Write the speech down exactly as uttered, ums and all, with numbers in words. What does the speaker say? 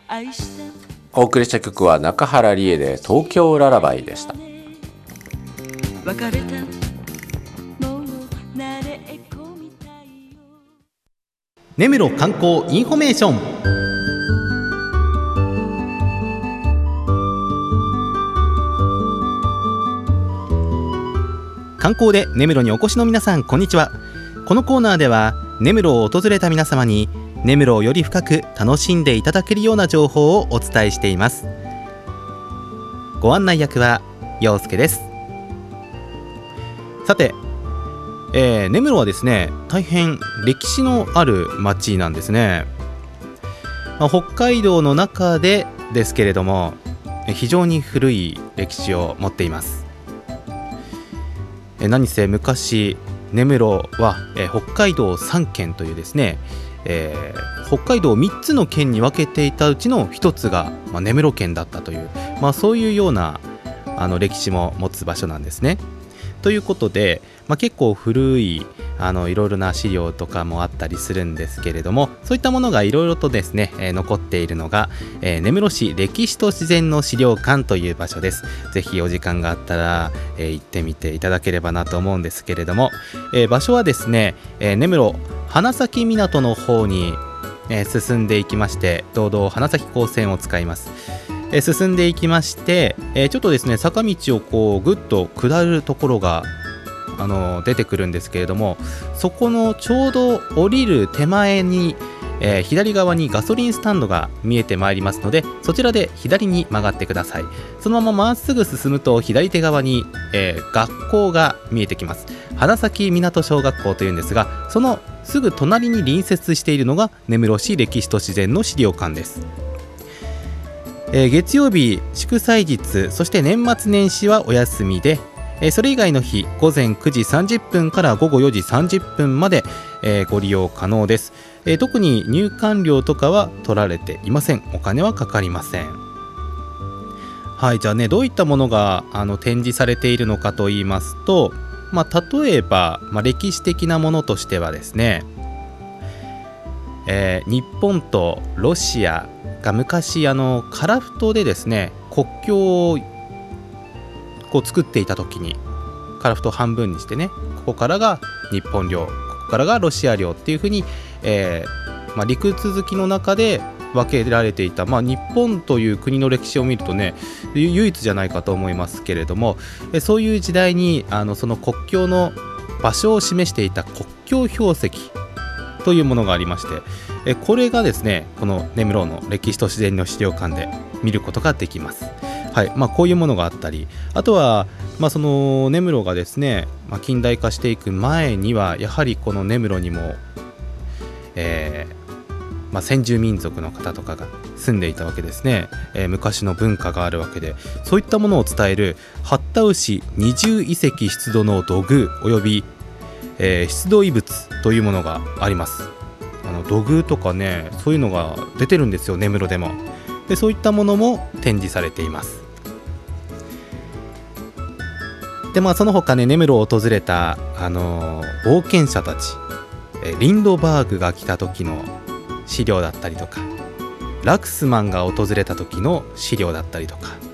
お送りした曲は中原理恵で東京ララバイでした。 根室観光インフォメーション。観光で根室にお越しの皆さん、こんにちは。このコーナーでは根室を訪れた皆様に根室をより深く楽しんでいただけるような情報をお伝えしています。ご案内役は陽介です。さて、えー、根室はですね、大変歴史のある町なんですね。まあ、北海道の中でですけれども、非常に古い歴史を持っています。えー、何せ昔根室は、えー、北海道さん県というですね、えー、北海道をみっつの県に分けていたうちのひとつが、まあ、根室県だったという、まあ、そういうようなあの歴史も持つ場所なんですね。ということで、まあ、結構古いあのいろいろな資料とかもあったりするんですけれども、そういったものがいろいろとですね、えー、残っているのが、えー、根室市歴史と自然の資料館という場所です。ぜひお時間があったら、えー、行ってみていただければなと思うんですけれども、えー、場所はですね、えー、根室花咲港の方に、えー、進んでいきまして、道道花咲高線を使います。えー、進んでいきまして、えー、ちょっとですね坂道をこうぐっと下るところがあの出てくるんですけれども、そこのちょうど降りる手前に、えー、左側にガソリンスタンドが見えてまいりますので、そちらで左に曲がってください。そのまままっすぐ進むと左手側に、えー、学校が見えてきます。花咲港小学校というんですが、そのすぐ隣に隣接しているのが根室市歴史と自然の資料館です。えー、月曜日祝祭日、そして年末年始はお休みで、えー、それ以外の日ごぜんくじさんじゅっぷんからごごよじさんじゅっぷんまで、えー、ご利用可能です。えー、特に入館料とかは取られていません。お金はかかりません。はい、じゃあね、どういったものがあの展示されているのかと言いますと、まあ、例えば、まあ、歴史的なものとしてはですね、えー、日本とロシアが昔あの樺太でですね国境をこう作っていた時に樺太を半分にしてね、ここからが日本領、ここからがロシア領っていうふうに、えーまあ、陸続きの中で分けられていた、まあ、日本という国の歴史を見るとね唯一じゃないかと思いますけれども、そういう時代にあのその国境の場所を示していた国境標石というものがありまして、えこれがですねこの根室の歴史と自然の資料館で見ることができます。はい、まあ、こういうものがあったり、あとは、まあ、その根室がですね、まあ、近代化していく前にはやはりこの根室にも、えーまあ、先住民族の方とかが住んでいたわけですね。えー、昔の文化があるわけで、そういったものを伝える八田牛二十遺跡出土の土偶および、えー、出土遺物というものがあります。あの土偶とかね、そういうのが出てるんですよ、根室でも。でそういったものも展示されています。で、まあ、その他ね、根室を訪れた、あのー、冒険者たち、えリンドバーグが来た時の資料だったりとか、ラクスマンが訪れた時の資料だったりとか、